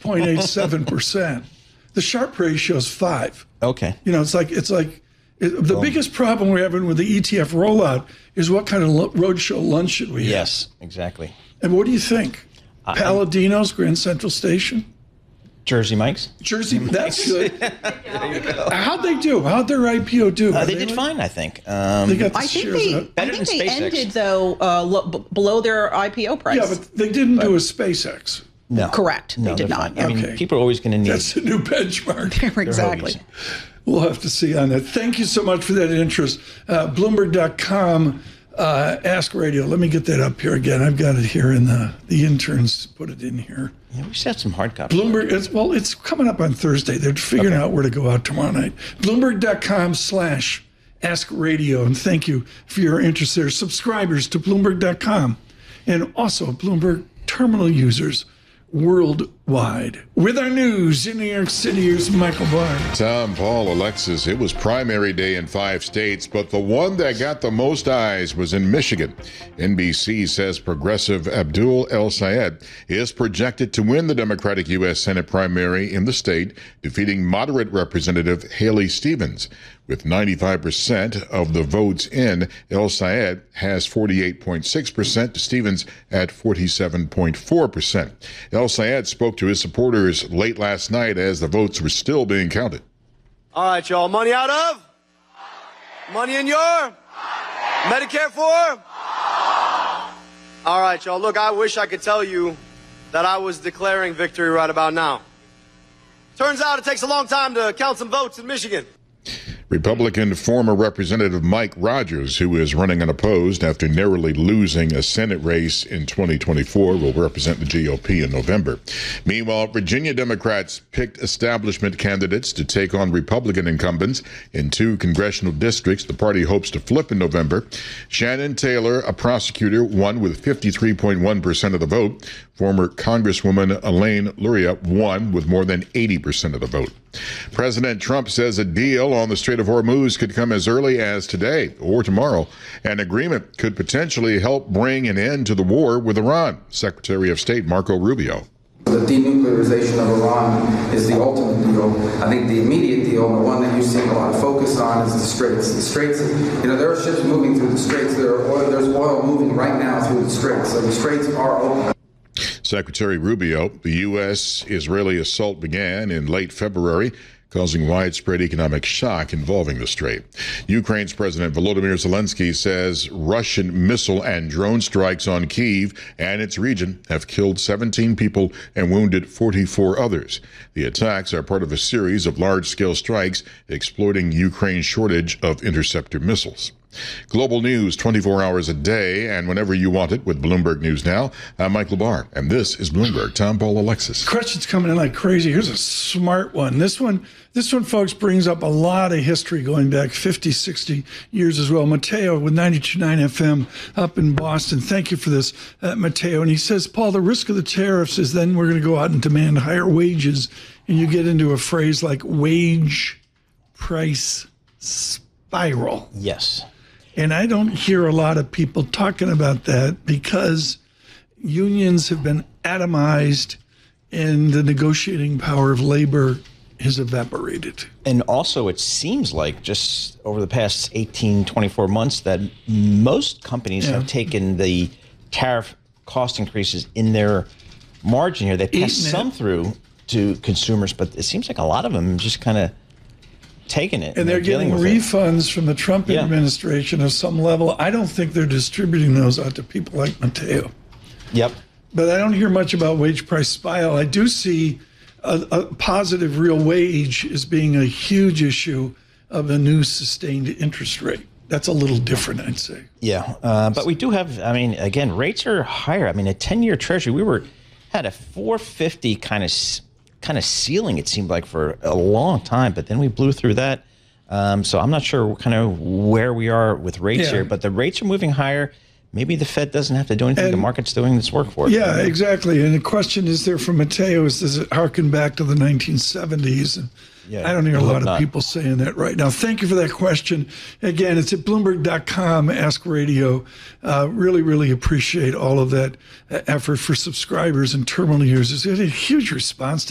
6.87%. The Sharpe ratio is 5. Okay. The biggest problem we're having with the ETF rollout is what kind of roadshow lunch should we have? Yes, exactly. And what do you think? Palladino's, Grand Central Station? Jersey Mike's. Jersey, that's good. There you go. How'd they do? How'd their IPO do? They did fine, I think. They got the shares up. Better than they SpaceX. ended, though, below their IPO price. Yeah, but they didn't do a SpaceX. No. Correct. No, they did they're not. fine. I mean, people are always going to need... That's the new benchmark. Exactly. We'll have to see on that. Thank you so much for that interest. Bloomberg.com, Ask Radio. Let me get that up here again. I've got it here in the interns put it in here. Yeah, we should have some hard copies. Bloomberg, it's coming up on Thursday. They're figuring out where to go out tomorrow night. Bloomberg.com/Ask Radio. And thank you for your interest there. Subscribers to Bloomberg.com and also Bloomberg terminal users worldwide. With our news in New York City, here's Michael Barr. Tom, Paul, Alexis, it was primary day in 5 states, but the one that got the most eyes was in Michigan. NBC says progressive Abdul El-Sayed is projected to win the Democratic U.S. Senate primary in the state, defeating moderate Representative Haley Stevens. With 95% of the votes in, El-Sayed has 48.6% to Stevens at 47.4%. El-Sayed spoke to his supporters late last night as the votes were still being counted. All right, y'all. Money out of? Money in your? Medicare for? All right, y'all. Look, I wish I could tell you that I was declaring victory right about now. Turns out it takes a long time to count some votes in Michigan. Republican former Representative Mike Rogers, who is running unopposed after narrowly losing a Senate race in 2024, will represent the GOP in November. Meanwhile, Virginia Democrats picked establishment candidates to take on Republican incumbents in 2 congressional districts the party hopes to flip in November. Shannon Taylor, a prosecutor, won with 53.1% of the vote. Former Congresswoman Elaine Luria won with more than 80% of the vote. President Trump says a deal on the Strait of Hormuz could come as early as today or tomorrow. An agreement could potentially help bring an end to the war with Iran. Secretary of State Marco Rubio. The denuclearization of Iran is the ultimate deal. I think the immediate deal, the one that you're seeing a lot of focus on, is the Straits. The Straits, there are ships moving through the Straits. There's oil moving right now through the Straits. So the Straits are open. Secretary Rubio, the U.S.-Israeli assault began in late February, causing widespread economic shock involving the strait. Ukraine's President Volodymyr Zelensky says Russian missile and drone strikes on Kyiv and its region have killed 17 people and wounded 44 others. The attacks are part of a series of large-scale strikes exploiting Ukraine's shortage of interceptor missiles. Global news 24 hours a day and whenever you want it with Bloomberg News Now. I'm Mike LaBarre, and this is Bloomberg. Tom, Paul, Alexis. Questions coming in like crazy. Here's a smart one. This one, folks, brings up a lot of history going back 50, 60 years as well. Mateo with 92.9 FM up in Boston. Thank you for this, Mateo. And he says, Paul, the risk of the tariffs is then we're going to go out and demand higher wages. And you get into a phrase like wage price spiral. Yes. And I don't hear a lot of people talking about that because unions have been atomized and the negotiating power of labor has evaporated. And also it seems like just over the past 18, 24 months that most companies have taken the tariff cost increases in their margin here. They pass some through to consumers, but it seems like a lot of them just kind of taking it. And they're getting refunds from the Trump administration of some level. I don't think they're distributing those out to people like Mateo. Yep. But I don't hear much about wage price spiral. I do see a positive real wage as being a huge issue of a new sustained interest rate. That's a little different, I'd say. Yeah. But we do have, I mean, again, rates are higher. I mean, a 10-year treasury, had a 450 kind of ceiling, it seemed like, for a long time, but then we blew through that. So I'm not sure kind of where we are with rates here, but the rates are moving higher. Maybe the Fed doesn't have to do anything. The market's doing this work for it. Yeah, exactly. And the question is there from Mateo is, does it harken back to the 1970s? And I don't hear a lot of people saying that right now. Thank you for that question. Again, it's at Bloomberg.com, Ask Radio. Really, really appreciate all of that effort for subscribers and terminal users. It had a huge response to